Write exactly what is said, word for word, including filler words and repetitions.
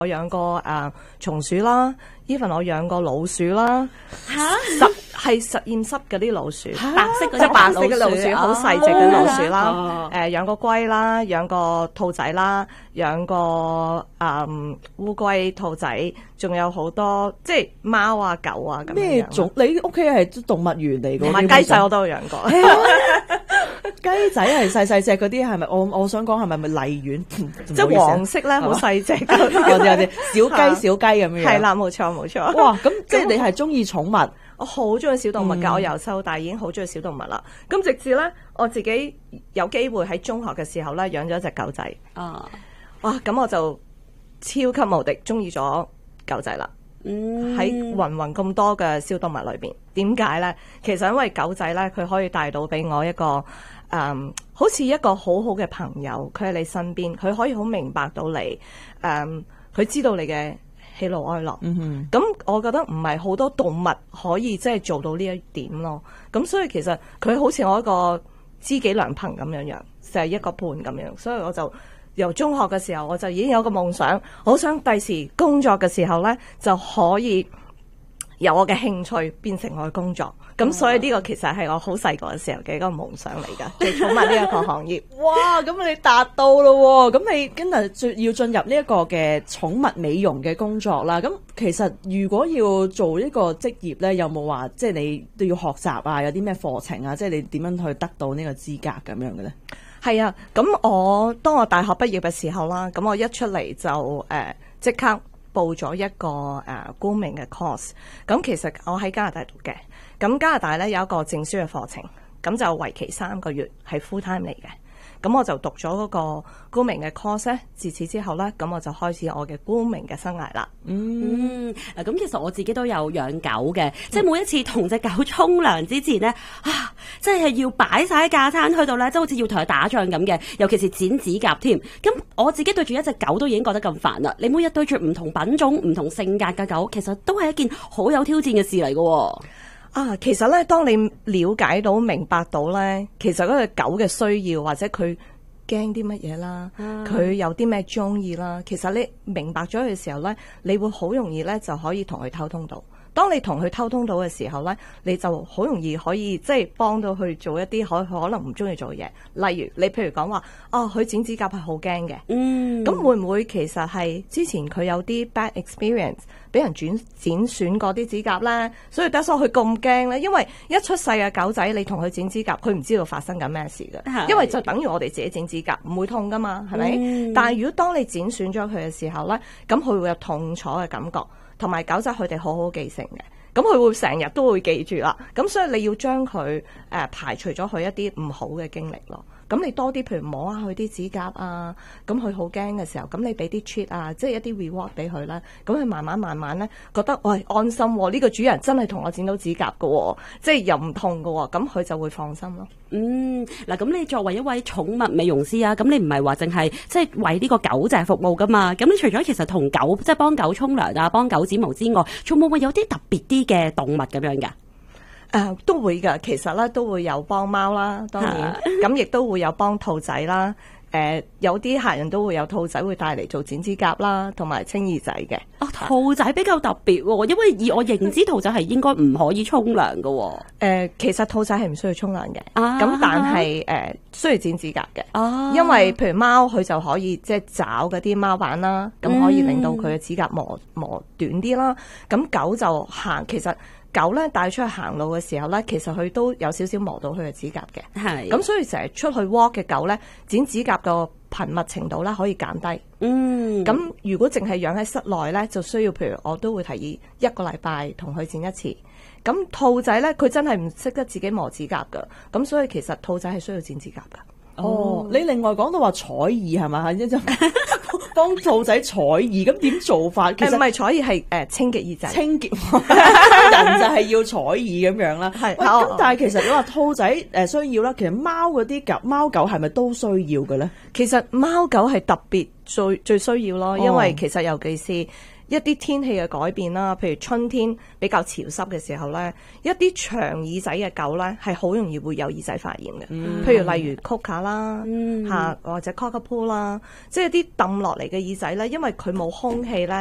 我養過誒松鼠啦，even 我養過老鼠啦， 嚇實係實驗室嗰啲老鼠， 白色嗰即係啲白色嘅老鼠，好細隻嘅老鼠啦。 哦誒養過龜啦，養過兔仔啦，養過誒烏龜、兔仔，仲有好多即係貓啊、狗啊咁樣。 咩種？你屋企係動物園嚟㗎？ 唔係雞仔我都有養過。 雞仔係細細隻嗰啲係咪？我我想講係咪咪荔園？ 即係黃色咧，好細隻嗰啲， 有啲有啲小雞小雞咁樣。 係啦，冇錯冇錯。 哇！咁即係你係中意寵物？ 我好中意小動物㗎， 嗯、 我由細到大已經好中意小動物啦。咁直至咧，我自己有機會喺中學嘅時候咧，養咗一隻狗仔。 啊， 哇！咁我就超級無敵中意咗狗仔啦。 嗯， 喺芸芸咁多嘅小動物裏邊，點解咧？其實因為狗仔咧，佢可以帶到俾我一個誒、嗯，好似一個好好嘅朋友，佢喺你身邊，佢可以好明白到你，誒、嗯，佢知道你嘅喜怒哀樂。 嗯哼， 咁我覺得唔係好多動物可以即係做到呢一點咯。咁所以其實佢好似我一個知己良朋咁樣樣，就係、是、一個伴咁樣。所以我就由中學嘅時候，我就已經有個夢想，好想第時工作嘅時候呢，就可以由我嘅興趣變成我嘅工作。咁、嗯、所以呢個其實係我好細個嘅時候嘅一個夢想嚟㗎，做寵物呢一個行業。 哇！咁你達到咯喎，咁你跟住要進入呢一個嘅寵物美容嘅工作啦。咁其實如果要做呢個職業呢，有冇話即係你都要學習啊？有啲咩課程啊？即係你點樣去得到呢個資格咁樣嘅呢？ 係啊，咁我當我大學畢業嘅時候啦，咁我一出嚟就誒即刻報咗一個誒觀明嘅 course。咁其實我喺加拿大讀嘅，咁加拿大咧有一個證書嘅課程，咁就為期三個月，係 full time 嚟嘅。咁我就讀咗嗰個觀明嘅 course 咧，自此之後咧，咁我就開始我嘅觀明嘅生涯啦。 嗯，嗱，咁其實我自己都有養狗嘅，嗯、即係每一次同隻狗沖涼之前咧，啊，即係要擺晒喺架餐區度咧，即係好似要同佢打仗咁嘅，尤其是剪指甲添。咁我自己對住一隻狗都已經覺得咁煩啦，你每日對住唔同品種、唔同性格嘅狗，其實都係一件好有挑戰嘅事嚟嘅。 啊，其實咧，當你了解到、明白到咧，其實嗰隻狗嘅需要或者佢驚啲乜嘢啦，佢、啊、有啲咩中意啦，其實你明白咗嘅時候咧，你會好容易咧就可以同佢溝通到。當你同佢溝通到嘅時候咧，你就好容易可以即係幫到佢做一啲可可能唔中意做嘅嘢。例如你譬如講話，哦，佢剪指甲係好驚嘅，嗯，咁會唔會其實係之前佢有啲 bad experience，俾人剪剪損過啲指甲咧，所以得所佢咁驚咧？因為一出世嘅狗仔，你同佢剪指甲，佢唔知道發生緊咩事嘅，因為就等於我哋自己剪指甲，唔會痛噶嘛，係咪？嗯、但係如果當你剪損咗佢嘅時候咧，咁佢會有痛楚嘅感覺。同埋狗仔佢哋好好記性嘅，咁佢會成日都會記住啦。咁所以你要將佢誒排除咗佢一啲唔好嘅經歷咯。咁你多啲譬如摸下佢啲指甲啊，咁佢好驚嘅時候，咁你俾啲 treat 啊，即係一啲 reward 俾佢啦。咁佢慢慢慢慢咧覺得喂安心喎，呢個主人真係同我剪到指甲㗎喎，即係又唔痛㗎喎，咁佢就會放心咯。 嗯，嗱，咁你作為一位寵物美容師啊，咁你唔係話淨係即係為呢個狗仔服務噶嘛？咁你除咗其實同狗即係幫狗沖涼啊、幫狗剪毛之外，仲會唔會有啲特別啲嘅動物咁樣㗎？ 誒、呃、都會㗎，其實咧都會有幫貓啦，當然咁亦都會有幫兔仔啦。誒、呃、有啲客人都會有兔仔會帶嚟做剪指甲啦，同埋清耳仔嘅。 哦，兔仔比較特別喎，因為以我認知兔仔係應該唔可以沖涼㗎喎。 誒，其實兔仔係唔需要沖涼嘅，咁、 啊、 但係誒、呃、需要剪指甲嘅。 啊、 因為譬如貓佢就可以即係找嗰啲貓板啦，咁可以令到佢嘅指甲磨磨短啲啦。咁狗就行其實。狗咧帶出去行路嘅時候咧，其實佢都有少少磨到佢嘅指甲嘅。係咁，所以成日出去 walk 嘅狗咧，剪指甲個頻密程度咧可以減低。嗯，咁如果淨係養喺室內咧，就需要譬如我都會提議一個禮拜同佢剪一次。咁兔仔咧，佢真係唔識得自己磨指甲噶，咁所以其實兔仔係需要剪指甲噶。 哦，你另外講到話採耳係咪？一陣幫兔仔採耳，咁點做法？其實唔係採耳，係誒清潔耳仔。清潔人就係要採耳咁樣啦。係咁，哦、但係其實你話兔仔誒需要啦，其實貓嗰啲狗貓狗係咪都需要嘅咧？ 其實貓狗係特別最最需要咯，因為其實尤其是一啲天氣嘅改變啦，譬如春天比較潮濕嘅時候咧，一啲長耳仔嘅狗咧係好容易會有耳仔發炎嘅。 嗯、 譬如例如 Coca 啦， 嗯、 或者 Cockapoo 啦，即係啲揼落嚟嘅耳仔咧，因為佢冇空氣咧。